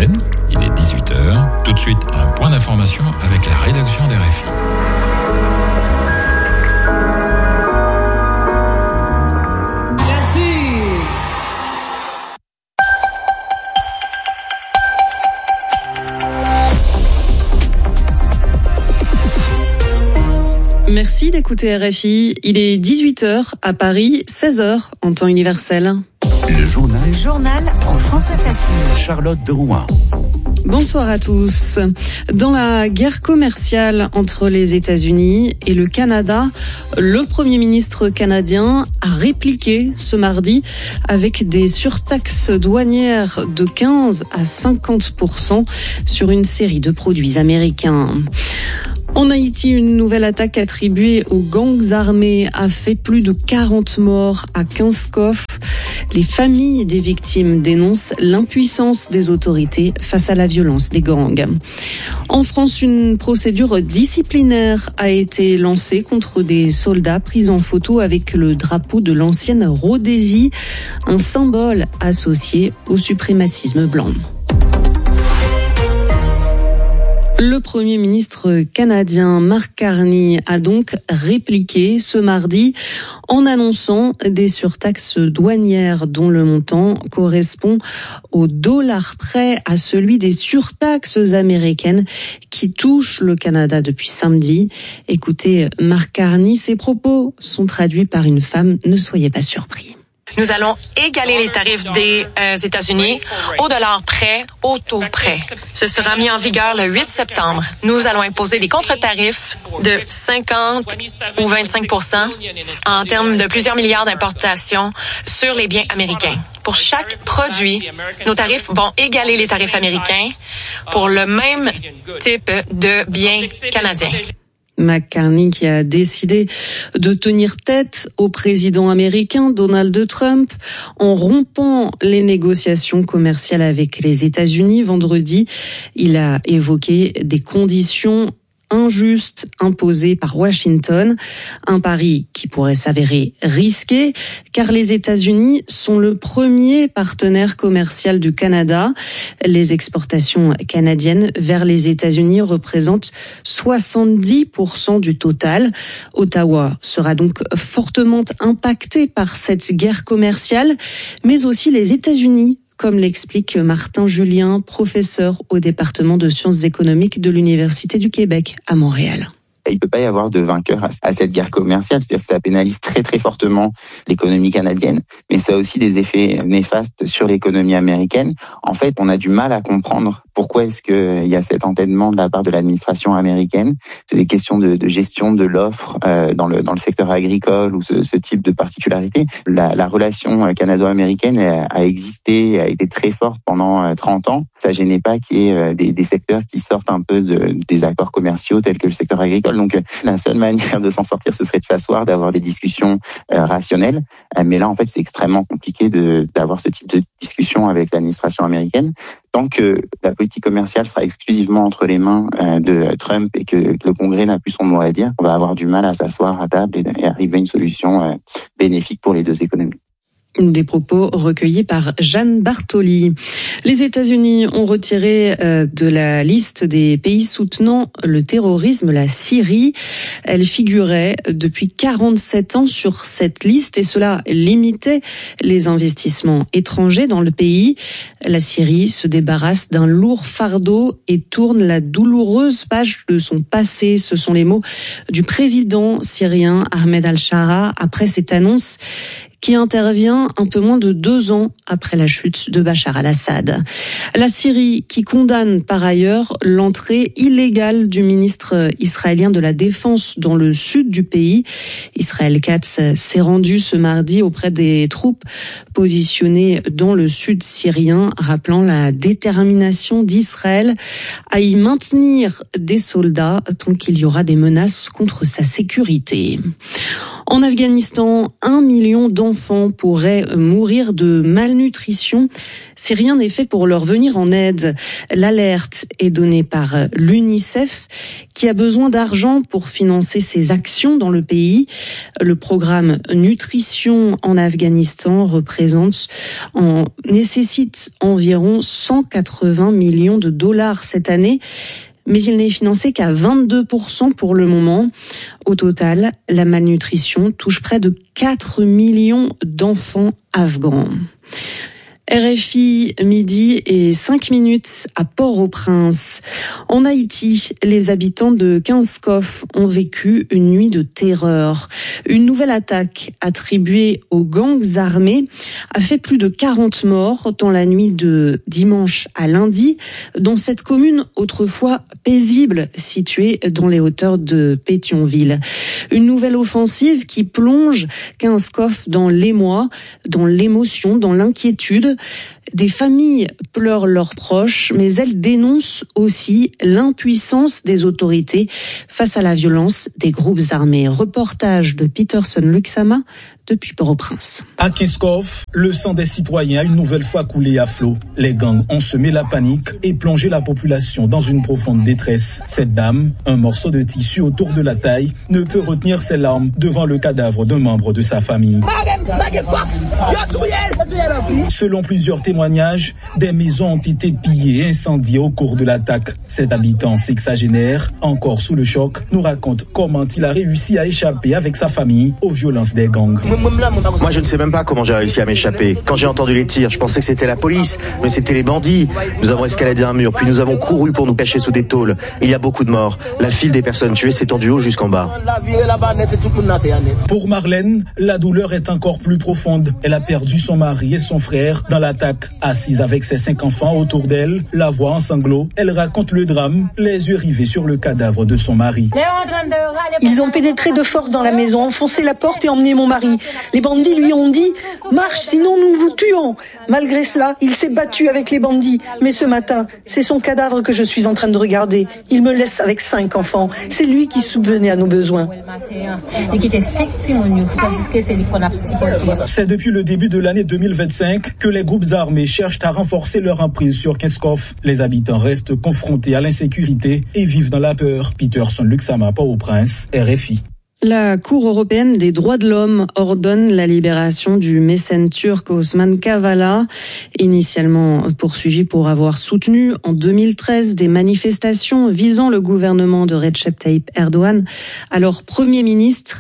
l'antenne, il est 18h. Tout de suite, un point d'information avec la rédaction d'RFI. Merci d'écouter RFI. Il est 18h à Paris, 16h en temps universel. Le journal en français facile. Charlotte de Rouen. Bonsoir à tous. Dans la guerre commerciale entre les États-Unis et le Canada, le Premier ministre canadien a répliqué ce mardi avec des surtaxes douanières de 15 à 50% sur une série de produits américains. En Haïti, une nouvelle attaque attribuée aux gangs armés a fait plus de 40 morts à Kinskov. Les familles des victimes dénoncent l'impuissance des autorités face à la violence des gangs. En France, une procédure disciplinaire a été lancée contre des soldats pris en photo avec le drapeau de l'ancienne Rhodésie, un symbole associé au suprémacisme blanc. Le Premier ministre canadien Mark Carney a donc répliqué ce mardi en annonçant des surtaxes douanières dont le montant correspond au dollar près à celui des surtaxes américaines qui touchent le Canada depuis samedi. Écoutez Mark Carney, ses propos sont traduits par une femme, ne soyez pas surpris. Nous allons égaler les tarifs des États-Unis au dollar près, au taux près. Ce sera mis en vigueur le 8 septembre. Nous allons imposer des contre-tarifs de 50 ou 25% en termes de plusieurs milliards d'importations sur les biens américains. Pour chaque produit, nos tarifs vont égaler les tarifs américains pour le même type de biens canadiens. Mark Carney qui a décidé de tenir tête au président américain Donald Trump en rompant les négociations commerciales avec les États-Unis vendredi. Il a évoqué des conditions injuste imposée par Washington, un pari qui pourrait s'avérer risqué car les États-Unis sont le premier partenaire commercial du Canada. Les exportations canadiennes vers les États-Unis représentent 70% du total. Ottawa sera donc fortement impacté par cette guerre commerciale, mais aussi les États-Unis, comme l'explique Martin Julien, professeur au département de sciences économiques de l'Université du Québec à Montréal. Il ne peut pas y avoir de vainqueur à cette guerre commerciale, c'est-à-dire que ça pénalise très très fortement l'économie canadienne, mais ça a aussi des effets néfastes sur l'économie américaine. En fait, on a du mal à comprendre pourquoi est-ce qu'il y a cet entêtement de la part de l'administration américaine. C'est des questions de gestion de l'offre dans le secteur agricole ou ce type de particularité. La relation canado-américaine a existé, a été très forte pendant 30 ans. Ça gênait pas qu'il y ait des secteurs qui sortent un peu des accords commerciaux tels que le secteur agricole. Donc la seule manière de s'en sortir, ce serait de s'asseoir, d'avoir des discussions rationnelles. Mais là, en fait, c'est extrêmement compliqué d'avoir ce type de discussion avec l'administration américaine. Tant que la politique commerciale sera exclusivement entre les mains de Trump et que le Congrès n'a plus son mot à dire, on va avoir du mal à s'asseoir à table et arriver à une solution bénéfique pour les deux économies. Des propos recueillis par Jeanne Bartoli. Les États-Unis ont retiré de la liste des pays soutenant le terrorisme la Syrie. Elle figurait depuis 47 ans sur cette liste et cela limitait les investissements étrangers dans le pays. La Syrie se débarrasse d'un lourd fardeau et tourne la douloureuse page de son passé. Ce sont les mots du président syrien Ahmed al-Shara après cette annonce qui intervient un peu moins de 2 ans après la chute de Bachar al-Assad. La Syrie qui condamne par ailleurs l'entrée illégale du ministre israélien de la Défense dans le sud du pays. Israël Katz s'est rendu ce mardi auprès des troupes positionnées dans le sud syrien, rappelant la détermination d'Israël à y maintenir des soldats tant qu'il y aura des menaces contre sa sécurité. En Afghanistan, 1 million d'enfants enfants pourraient mourir de malnutrition si rien n'est fait pour leur venir en aide. L'alerte est donnée par l'UNICEF qui a besoin d'argent pour financer ses actions dans le pays. Le programme Nutrition en Afghanistan nécessite environ 180 millions de dollars cette année. Mais il n'est financé qu'à 22% pour le moment. Au total, la malnutrition touche près de 4 millions d'enfants afghans. RFI, midi et 5 minutes à Port-au-Prince. En Haïti, les habitants de Kinskov ont vécu une nuit de terreur. Une nouvelle attaque attribuée aux gangs armés a fait plus de 40 morts dans la nuit de dimanche à lundi, dans cette commune autrefois paisible située dans les hauteurs de Pétionville. Une nouvelle offensive qui plonge Kinskov dans l'émoi, dans l'émotion, dans l'inquiétude. Des familles pleurent leurs proches, mais elles dénoncent aussi l'impuissance des autorités face à la violence des groupes armés. Reportage de Peterson Luxama depuis Port-au-Prince. À Kinskov, le sang des citoyens a une nouvelle fois coulé à flot. Les gangs ont semé la panique et plongé la population dans une profonde détresse. Cette dame, un morceau de tissu autour de la taille, ne peut retenir ses larmes devant le cadavre d'un membre de sa famille. Selon plusieurs témoignages, des maisons ont été pillées et incendiées au cours de l'attaque. Cet habitant sexagénaire, encore sous le choc, nous raconte comment il a réussi à échapper avec sa famille aux violences des gangs. Moi, je ne sais même pas comment j'ai réussi à m'échapper. Quand j'ai entendu les tirs, je pensais que c'était la police, mais c'était les bandits. Nous avons escaladé un mur, puis nous avons couru pour nous cacher sous des tôles. Il y a beaucoup de morts. La file des personnes tuées s'étend du haut jusqu'en bas. Pour Marlène, la douleur est encore plus profonde. Elle a perdu son mari et son frère dans l'attaque. Assise avec ses 5 enfants autour d'elle, la voix en sanglots, elle raconte le drame, les yeux rivés sur le cadavre de son mari. Ils ont pénétré de force dans la maison, enfoncé la porte et emmené mon mari. Les bandits lui ont dit « Marche, sinon nous vous tuons ». Malgré cela, il s'est battu avec les bandits. Mais ce matin, c'est son cadavre que je suis en train de regarder. Il me laisse avec 5 enfants. C'est lui qui subvenait à nos besoins. C'est depuis le début de l'année 2025 que les groupes armés cherchent à renforcer leur emprise sur Kinskov. Les habitants restent confrontés à l'insécurité et vivent dans la peur. Peterson Luxama, Port-au-Prince, RFI. La Cour européenne des droits de l'homme ordonne la libération du mécène turc Osman Kavala, initialement poursuivi pour avoir soutenu en 2013 des manifestations visant le gouvernement de Recep Tayyip Erdogan, alors Premier ministre.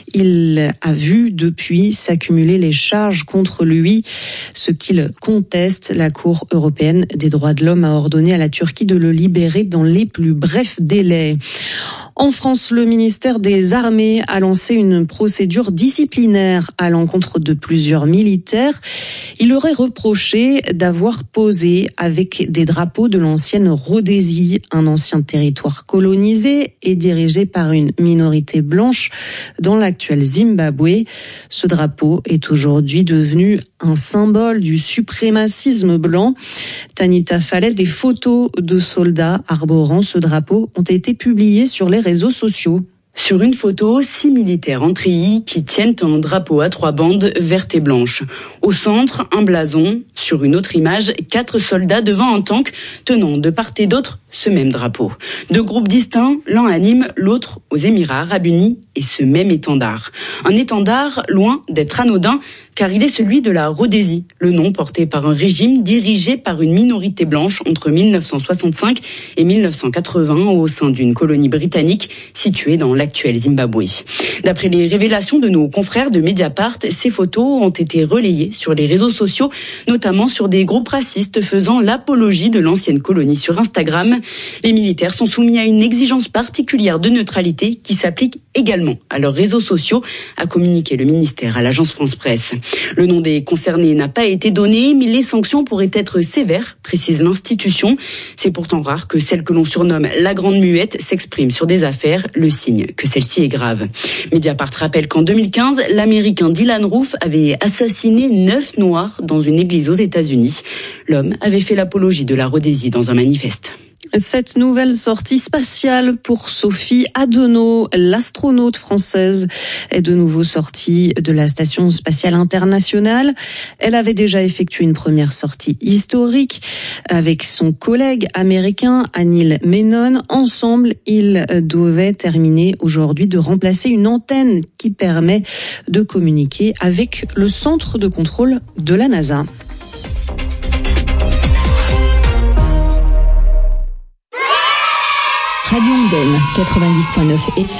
Il a vu depuis s'accumuler les charges contre lui, ce qu'il conteste. La Cour européenne des droits de l'homme a ordonné à la Turquie de le libérer dans les plus brefs délais. En France, le ministère des Armées a lancé une procédure disciplinaire à l'encontre de plusieurs militaires. Il aurait reproché d'avoir posé avec des drapeaux de l'ancienne Rhodésie, un ancien territoire colonisé et dirigé par une minorité blanche dans l'actuel Zimbabwe. Ce drapeau est aujourd'hui devenu un symbole du suprémacisme blanc. Tanita Fallet, des photos de soldats arborant ce drapeau ont été publiées sur les réseaux sociaux. Sur une photo, 6 militaires en treillis qui tiennent un drapeau à 3 bandes vertes et blanches. Au centre, un blason. Sur une autre image, 4 soldats devant un tank tenant de part et d'autre ce même drapeau. 2 groupes distincts, l'un à Nîmes, l'autre aux Émirats Arabes Unis et ce même étendard. Un étendard loin d'être anodin car il est celui de la Rhodésie, le nom porté par un régime dirigé par une minorité blanche entre 1965 et 1980 au sein d'une colonie britannique située dans l'actuel Zimbabwe. D'après les révélations de nos confrères de Mediapart, ces photos ont été relayées sur les réseaux sociaux, notamment sur des groupes racistes faisant l'apologie de l'ancienne colonie sur Instagram. Les militaires sont soumis à une exigence particulière de neutralité qui s'applique également à leurs réseaux sociaux, a communiqué le ministère à l'agence France Presse. Le nom des concernés n'a pas été donné, mais les sanctions pourraient être sévères, précise l'institution. C'est pourtant rare que celle que l'on surnomme la Grande Muette s'exprime sur des affaires, le signe que celle-ci est grave. Mediapart rappelle qu'en 2015, l'Américain Dylan Roof avait assassiné 9 Noirs dans une église aux États-Unis. L'homme avait fait l'apologie de la Rhodésie dans un manifeste. Cette nouvelle sortie spatiale pour Sophie Adenau, l'astronaute française, est de nouveau sortie de la Station spatiale internationale. Elle avait déjà effectué une première sortie historique avec son collègue américain Anil Menon. Ensemble, ils devaient terminer aujourd'hui de remplacer une antenne qui permet de communiquer avec le centre de contrôle de la NASA. Radio Andenne 90.9 FM.